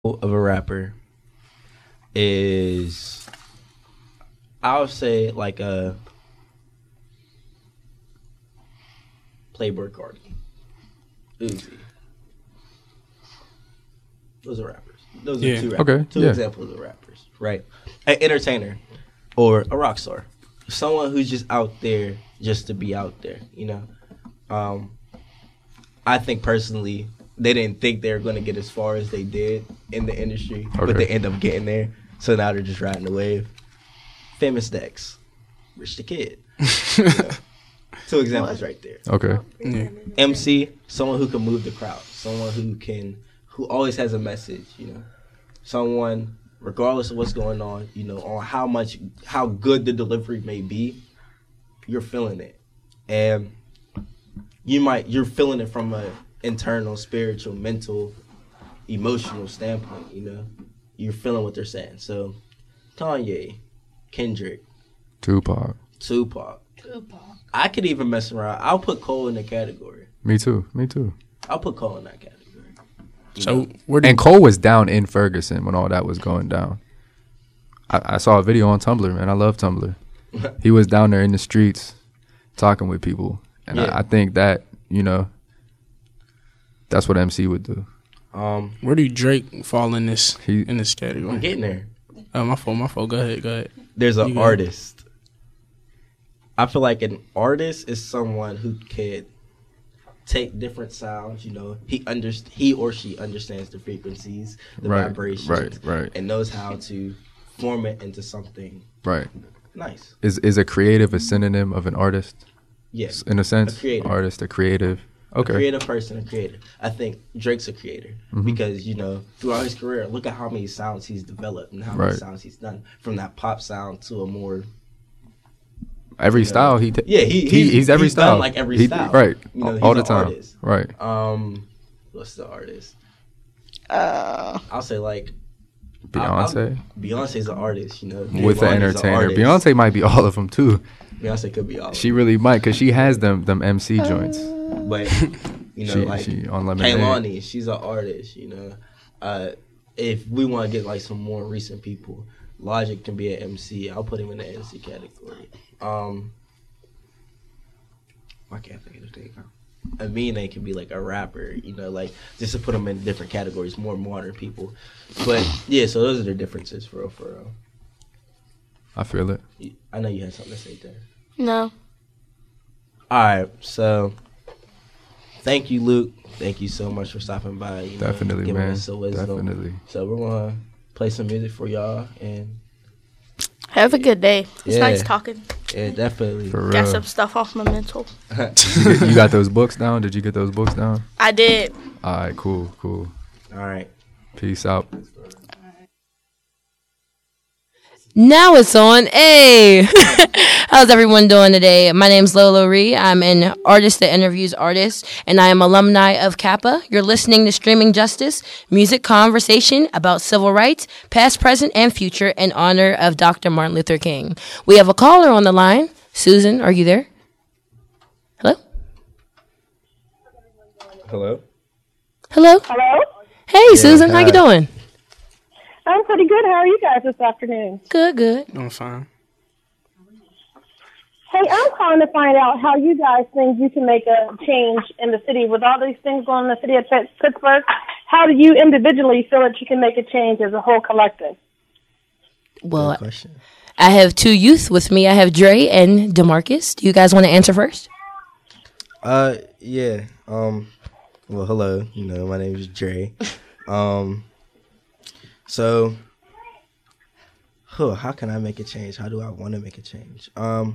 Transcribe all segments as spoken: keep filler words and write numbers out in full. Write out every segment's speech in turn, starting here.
of a rapper is, I would say, like a Playboy Cardi, Uzi. Those are rappers. Those Yeah. are two rappers. Okay, Two yeah. examples of rappers, right? An entertainer or a rock star. Someone who's just out there just to be out there, you know? Um, I think personally, they didn't think they were going to get as far as they did in the industry, Okay. but they end up getting there. So now they're just riding the wave. Famous Dex, Rich the Kid. You know? Two examples right there. Okay. Yeah. M C, someone who can move the crowd, someone who can, who always has a message, you know, someone, regardless of what's going on, you know, on how much, how good the delivery may be, you're feeling it, and you might, you're feeling it from a internal, spiritual, mental, emotional standpoint, you know, you're feeling what they're saying. So, Kanye, Kendrick, Tupac. Tupac, Tupac. I could even mess around. I'll put Cole in the category. Me too. Me too. I'll put Cole in that category. You So know? where do And Cole was down in Ferguson when all that was going down. I, I saw a video on Tumblr, man. I love Tumblr. He was down there in the streets talking with people. And Yeah. I, I think that, you know, that's what M C would do. Um, where do Drake fall in this He- in this I'm category? getting there. Oh, my fault, my fault. Go ahead, go ahead. There's You an got it. artist. I feel like an artist is someone who could take different sounds. You know, he under he or she understands the frequencies, the Right, vibrations, right, right. and knows how to form it into something Right. nice. Is is a creative a synonym of an artist Yes, in a sense? A creative. Artist, a creative. a Okay. creative person, a creator. I think Drake's a creator Mhm. because, you know, throughout his career, look at how many sounds he's developed and how many Right. sounds he's done, from that pop sound to a more Every you know. style he ta- Yeah, he- he he's- he's every he's done, style. like, every He- style. Right. You know, all he's the an time. artist. Right. Um, what's the artist? Uh, I'll say like Beyonce. Beyonce's an artist, you know. With the Giovanni's an entertainer. artist. Beyonce might be all of them too. Beyonce could be all. She really might, because she has them them M C joints. but you know, she, like she on Lemonade. Kehlani, she's an artist. You know, uh, if we want to get like some more recent people, Logic can be an M C. I'll put him in the M C category. Um, I can't think of the thing. Amine can be like a rapper, you know, like just to put them in different categories, more modern people. But yeah, so those are the differences for real, for real. I feel it. I know you had something to say there. no. All right, so thank you, Luke. Thank you so much for stopping by. You know, Definitely, giving man. us some wisdom. Definitely. So we're gonna play some music for y'all, and Have a good day. It's Yeah. nice talking. yeah, definitely. For Got real. some stuff off my mental. you, get- you got those books down? Did you get those books down? I did. All right, cool, cool. All right. Peace out. Now it's on. Hey, how's everyone doing today? My name's Lolo Ree. I'm an artist that interviews artists, and I am alumni of Kappa. You're listening to Streaming Justice, music conversation about civil rights, past, present, and future, in honor of Doctor Martin Luther King. We have a caller on the line. Susan, are you there? Hello? Hello. Hello? Hello? Hey, Yeah, Susan, how you hi. doing? I'm pretty good. How are you guys this afternoon? Good, good. I'm fine. Hey, I'm calling to find out how you guys think you can make a change in the city with all these things going on in the city of Pitt- Pittsburgh. How do you individually feel that you can make a change as a whole collective? Well, Good question. I have two youth with me. I have Dre and DeMarcus. Do you guys want to answer first? Uh, yeah. Um, well, hello. You know, my name is Dre. Um, so, huh, how can I make a change? How do I want to make a change? Um,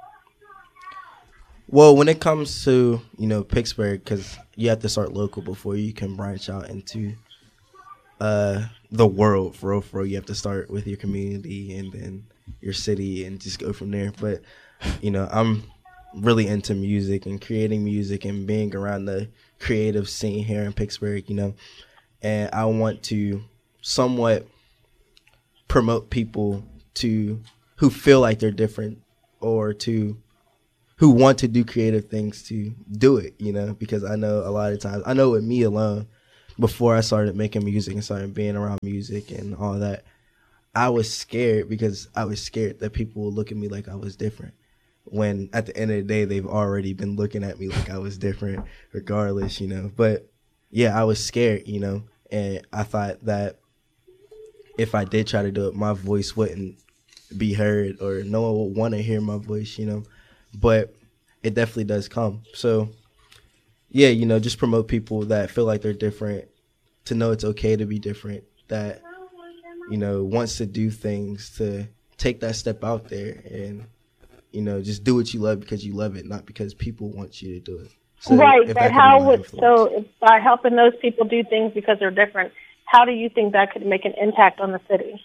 well, when it comes to, you know, Pittsburgh, because you have to start local before you can branch out into uh the world. For real, for real, you have to start with your community and then your city and just go from there. But, you know, I'm really into music and creating music and being around the creative scene here in Pittsburgh, you know, and I want to somewhat promote people to who feel like they're different or to who want to do creative things to do it, you know, because I know a lot of times, I know with me alone, before I started making music and started being around music and all that, I was scared because I was scared that people would look at me like I was different. When at the end of the day, they've already been looking at me like I was different regardless, you know. But yeah, I was scared, you know, and I thought that if I did try to do it, my voice wouldn't be heard or no one would want to hear my voice, you know. But it definitely does come. So yeah, you know, just promote people that feel like they're different, to know it's okay to be different, that, you know, wants to do things, to take that step out there and, you know, just do what you love because you love it, not because people want you to do it. So right, if but that could be how my would, influence. so if by helping those people do things because they're different, how do you think that could make an impact on the city?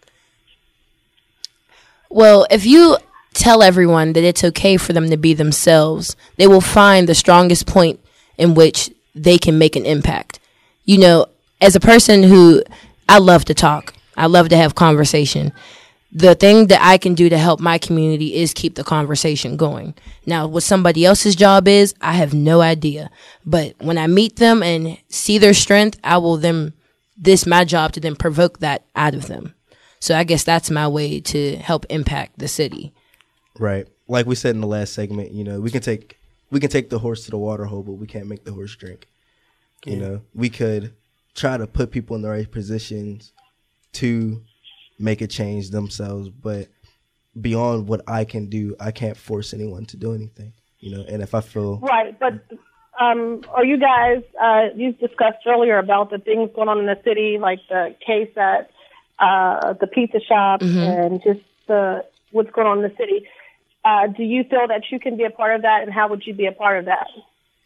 Well, if you tell everyone that it's okay for them to be themselves, they will find the strongest point in which they can make an impact. You know, as a person who, I love to talk, I love to have conversation. The thing that I can do to help my community is keep the conversation going. Now, what somebody else's job is, I have no idea. But when I meet them and see their strength, I will then, this my job to then provoke that out of them. So I guess that's my way to help impact the city. Right. Like we said in the last segment, you know, we can take we can take the horse to the water hole, but we can't make the horse drink. You know, we could try to put people in the right positions to make a change themselves, but beyond what I can do, I can't force anyone to do anything. You know, and if I feel Right, but um, are you guys, uh, you discussed earlier about the things going on in the city, like the case at uh, the pizza shop Mm-hmm. and just the what's going on in the city. Uh, do you feel that you can be a part of that, and how would you be a part of that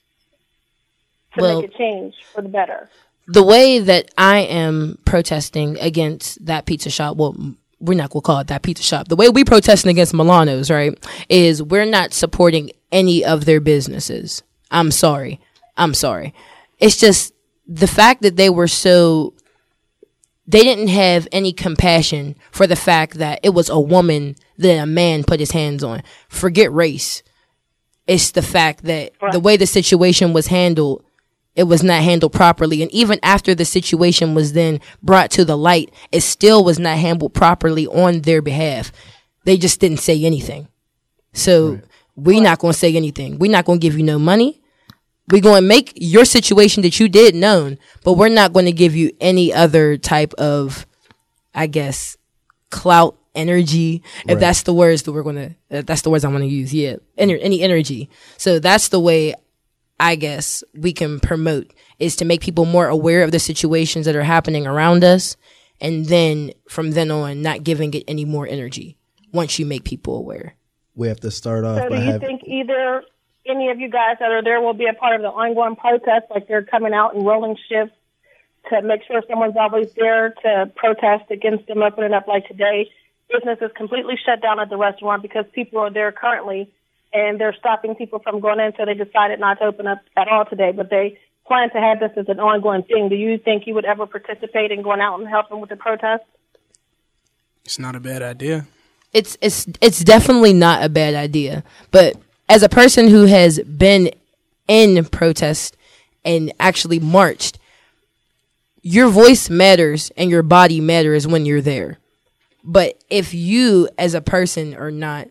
to Well, make a change for the better? the way that I am protesting against that pizza shop, well, we're not going to call it that pizza shop. The way we protesting against Milano's, right, is we're not supporting any of their businesses. I'm sorry. I'm sorry. It's just the fact that they were so, they didn't have any compassion for the fact that it was a woman that a man put his hands on. Forget race. It's the fact that the way the situation was handled, it was not handled properly. And even after the situation was then brought to the light, it still was not handled properly on their behalf. They just didn't say anything. So right. we're not going to say anything. We're not going to give you no money. We're going to make your situation that you did known, but we're not going to give you any other type of, I guess, clout, energy. If right. that's the words that we're going to, if that's the words I want to use. Yeah. Ener- any energy. So that's the way I guess we can promote, is to make people more aware of the situations that are happening around us, and then from then on not giving it any more energy once you make people aware. We have to start off so by do you having... think either any of you guys that are there will be a part of the ongoing protest, like they're coming out in rolling shifts to make sure someone's always there to protest against them opening up? Like today, business is completely shut down at the restaurant because people are there currently, and they're stopping people from going in, so they decided not to open up at all today. But they plan to have this as an ongoing thing. Do you think you would ever participate in going out and helping with the protest? It's not a bad idea. It's it's it's definitely not a bad idea. But as a person who has been in protest and actually marched, your voice matters and your body matters when you're there. But if you as a person are not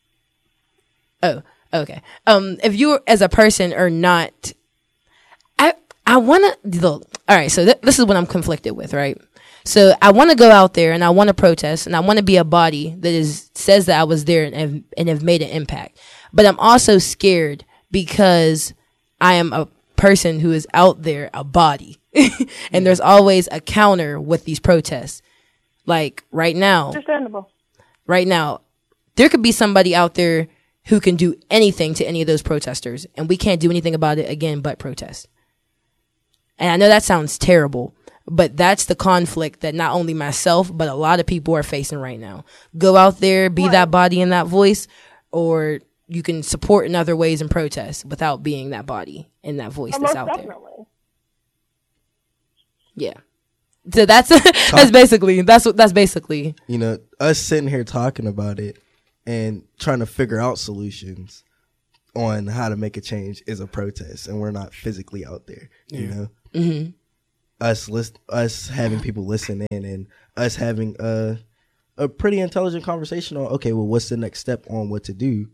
Oh, okay. Um, if you as a person are not, I I want to look. All right, so th- this is what I'm conflicted with, right? So I want to go out there and I want to protest and I want to be a body that is says that I was there and have, and have made an impact. But I'm also scared because I am a person who is out there, a body, and there's always a counter with these protests. Like right now, understandable. Right now, there could be somebody out there who can do anything to any of those protesters, and we can't do anything about it again but protest. And I know that sounds terrible, but that's the conflict that not only myself, but a lot of people are facing right now. Go out there, be right. that body and that voice, or you can support in other ways and protest without being that body and that voice Almost that's out definitely. there. Yeah. So that's that's basically that's what that's basically. You know, us sitting here talking about it and trying to figure out solutions on how to make a change is a protest, and we're not physically out there, you yeah. know? Mm-hmm. us list us having people listen in and us having a a pretty intelligent conversation on okay, well, what's the next step on what to do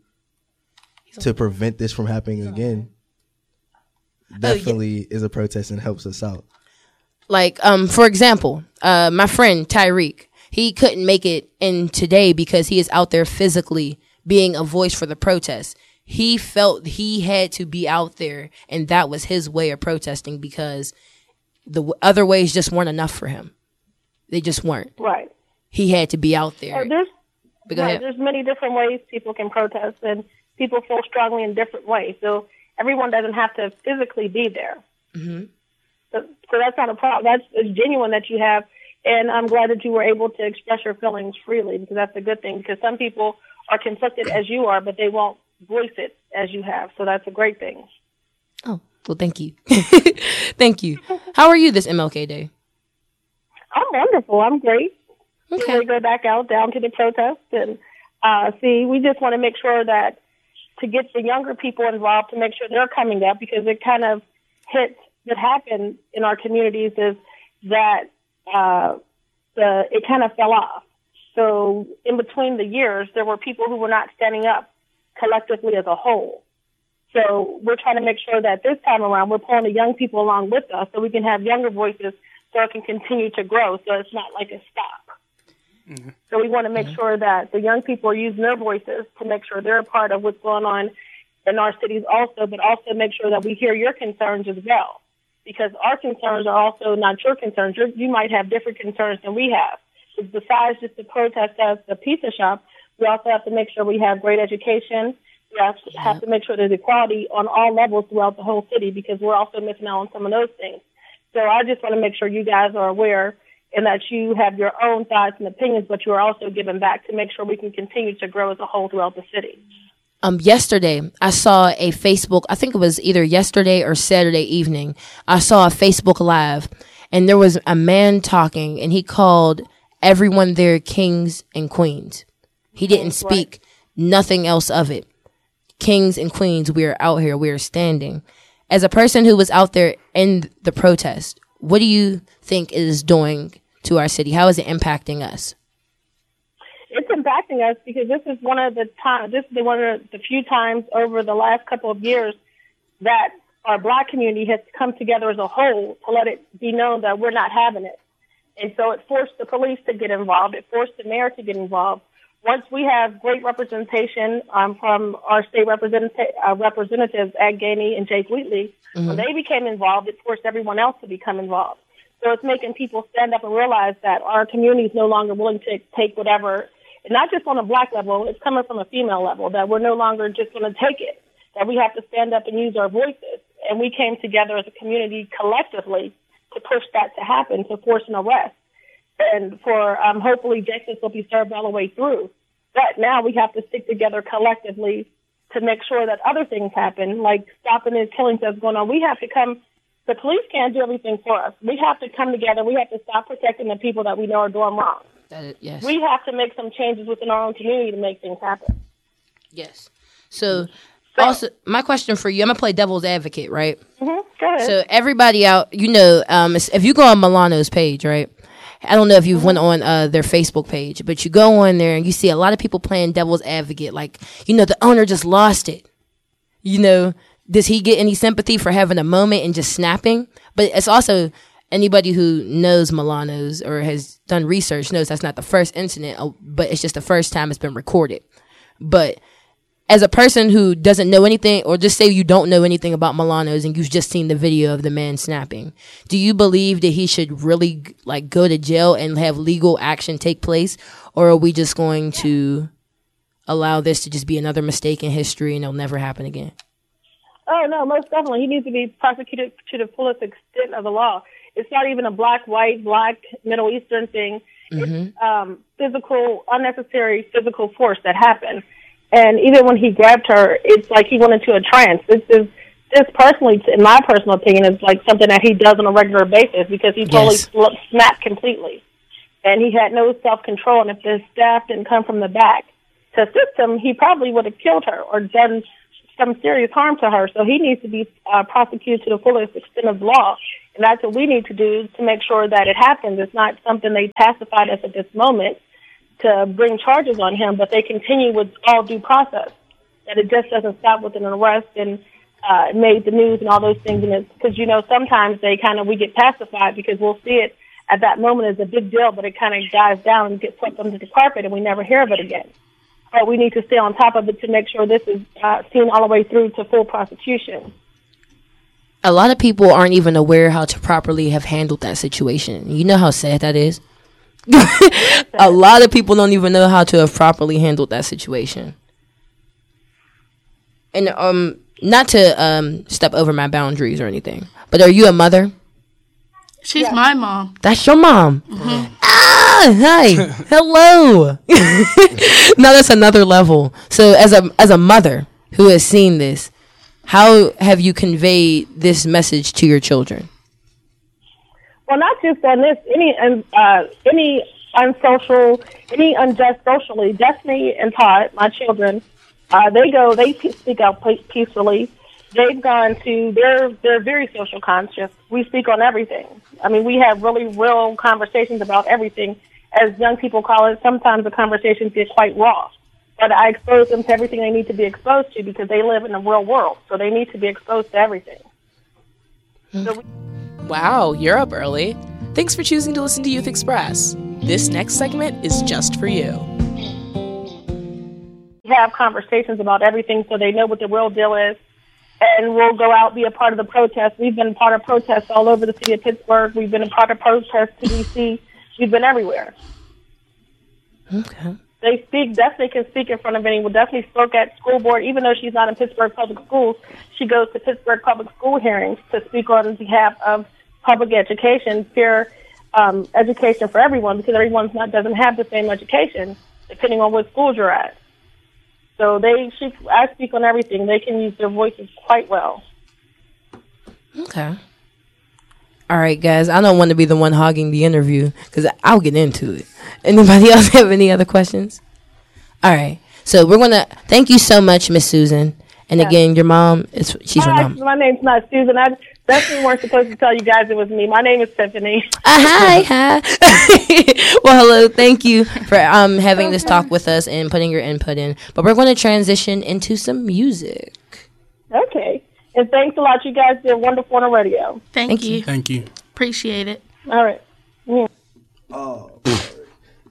to prevent this from happening again. Definitely oh, yeah. is a protest and helps us out. Like, um, for example, uh, my friend Tyreek, he couldn't make it in today because he is out there physically being a voice for the protest. He felt he had to be out there, and that was his way of protesting because the w- other ways just weren't enough for him. They just weren't. Right. He had to be out there. Uh, there's, but go right, ahead. There's many different ways people can protest, and people feel strongly in different ways. So everyone doesn't have to physically be there. Mm-hmm. So, so that's not a problem. That's it's genuine that you have, and I'm glad that you were able to express your feelings freely because that's a good thing. Because some people are conflicted as you are, but they won't voice it as you have. So that's a great thing. Oh, well, thank you. Thank you. How are you this M L K Day? I'm wonderful. I'm great. Okay. We go back out down to the protest and uh, see. We just want to make sure that to get the younger people involved to make sure they're coming up because it kind of hits that happened in our communities is that uh, the it kind of fell off. So in between the years, there were people who were not standing up collectively as a whole. So we're trying to make sure that this time around we're pulling the young people along with us so we can have younger voices so it can continue to grow so it's not like a stop. Mm-hmm. So we want to make mm-hmm. sure that the young people are using their voices to make sure they're a part of what's going on in our cities also, but also make sure that we hear your concerns as well. Because our concerns are also not your concerns. You're, you might have different concerns than we have. So besides just the protest at the pizza shop, we also have to make sure we have great education. We have to, have to make sure there's equality on all levels throughout the whole city because we're also missing out on some of those things. So I just want to make sure you guys are aware and that you have your own thoughts and opinions, but you are also giving back to make sure we can continue to grow as a whole throughout the city. Um, yesterday, I saw a Facebook, I think it was either yesterday or Saturday evening, I saw a Facebook Live, and there was a man talking, and he called everyone there kings and queens. He didn't speak right. nothing else of it. Kings and queens, we are out here, we are standing. As a person who was out there in the protest, what do you think it is doing to our city? How is it impacting us? It's impacting us because this is one of the time. This is one of the few times over the last couple of years that our Black community has come together as a whole to let it be known that we're not having it. And so it forced the police to get involved. It forced the mayor to get involved. Once we have great representation um, from our state representative, uh, representatives, Ed Gainey and Jake Wheatley, mm-hmm. when they became involved, it forced everyone else to become involved. So it's making people stand up and realize that our community is no longer willing to take whatever. And not just on a Black level, it's coming from a female level, that we're no longer just going to take it, that we have to stand up and use our voices. And we came together as a community collectively to push that to happen, to force an arrest. And for um, hopefully justice will be served all the way through. But now we have to stick together collectively to make sure that other things happen, like stopping the killings that's going on. We have to come, the police can't do everything for us. We have to come together. We have to stop protecting the people that we know are doing wrong. That, yes. We have to make some changes within our own community to make things happen. Yes. So, so also, my question for you, I'm going to play devil's advocate, right? Mm-hmm. Go ahead. So everybody out, you know, um, if you go on Milano's page, right? I don't know if you've mm-hmm. went on uh, their Facebook page, but you go on there and you see a lot of people playing devil's advocate. Like, you know, the owner just lost it. You know, does he get any sympathy for having a moment and just snapping? But it's also... Anybody who knows Milano's or has done research knows that's not the first incident, but it's just the first time it's been recorded. But as a person who doesn't know anything, or just say you don't know anything about Milano's and you've just seen the video of the man snapping, do you believe that he should really like go to jail and have legal action take place? Or are we just going to allow this to just be another mistake in history and it'll never happen again? Oh, no, most definitely. He needs to be prosecuted to the fullest extent of the law. It's not even a black, white, black, Middle Eastern thing. Mm-hmm. It's um, physical, unnecessary physical force that happened. And even when he grabbed her, it's like he went into a trance. This is, this personally, in my personal opinion, is like something that he does on a regular basis because he totally yes. sl- snapped completely. And he had no self-control. And if the staff didn't come from the back to assist him, he probably would have killed her or done some serious harm to her. So he needs to be uh, prosecuted to the fullest extent of the law. And that's what we need to do to make sure that it happens. It's not something they pacified us at this moment to bring charges on him, but they continue with all due process. That it just doesn't stop with an arrest and uh, made the news and all those things. And it's because, you know, sometimes they kind of, we get pacified because we'll see it at that moment as a big deal, but it kind of dies down and gets swept under the carpet and we never hear of it again. But we need to stay on top of it to make sure this is uh, seen all the way through to full prosecution. A lot of people aren't even aware how to properly have handled that situation. You know how sad that is? A lot of people don't even know how to have properly handled that situation. And um, not to um step over my boundaries or anything, but are you a mother? She's yeah. my mom. That's your mom. Mm-hmm. Ah, hi, hello. Now that's another level. So as a as a mother who has seen this, how have you conveyed this message to your children? Well, not just on this, any uh, any unsocial, any unjust socially. Destiny and Todd, my children, uh, they go, they speak out peacefully. They've gone to, they're, they're very social conscious. We speak on everything. I mean, we have really real conversations about everything. As young people call it, sometimes the conversations get quite raw. But I expose them to everything they need to be exposed to because they live in the real world. So they need to be exposed to everything. Mm. So we- Wow, you're up early. Thanks for choosing to listen to Youth Express. This next segment is just for you. We have conversations about everything so they know what the real deal is. And we'll go out, be a part of the protest. We've been part of protests all over the city of Pittsburgh. We've been a part of protests to D C. We've been everywhere. Okay. They speak, definitely can speak in front of anyone. Definitely spoke at school board, even though she's not in Pittsburgh Public Schools. She goes to Pittsburgh Public School hearings to speak on behalf of public education, fair um, education for everyone, because everyone's not doesn't have the same education, depending on what schools you're at. So they, she, I speak on everything. They can use their voices quite well. Okay. All right, guys. I don't want to be the one hogging the interview because I'll get into it. Anybody else have any other questions? All right. So we're gonna thank you so much, Miss Susan. And yes. again, your mom is she's your mom. My name's not Susan. I definitely weren't supposed to tell you guys it was me. My name is Tiffany. Uh, hi, hi. Well, hello. Thank you for um having this talk with us and putting your input in. But we're going to transition into some music. Okay. And thanks a lot. You guys did wonderful on the radio. Thank, Thank you. you. Thank you. Appreciate it. All right. Yeah. Oh.